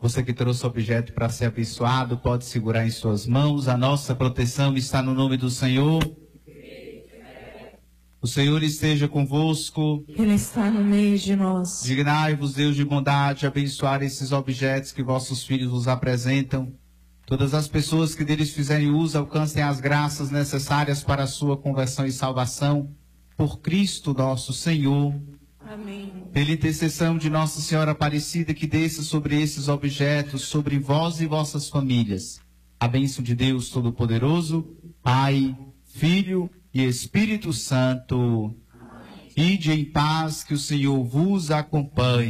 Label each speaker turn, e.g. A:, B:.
A: Você que trouxe o objeto para ser abençoado, pode segurar em suas mãos. A nossa proteção está no nome do Senhor. O Senhor esteja convosco.
B: Ele está no meio de nós.
A: Dignai-vos, Deus de bondade, abençoar esses objetos que vossos filhos vos apresentam. Todas as pessoas que deles fizerem uso alcancem as graças necessárias para a sua conversão e salvação. Por Cristo nosso Senhor.
B: Amém.
A: Pela intercessão de Nossa Senhora Aparecida, que desça sobre esses objetos, sobre vós e vossas famílias, a bênção de Deus Todo-Poderoso, Pai, Filho e Espírito Santo. Ide em paz, que o Senhor vos acompanhe.